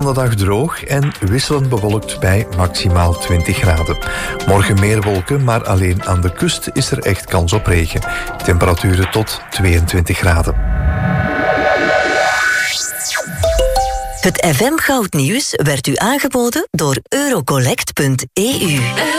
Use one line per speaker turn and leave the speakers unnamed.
van de dag droog en wisselend bewolkt bij maximaal 20 graden. Morgen meer wolken, maar alleen aan de kust is er echt kans op regen. Temperaturen tot 22 graden.
Het FM Goudnieuws werd u aangeboden door Eurocollect.eu.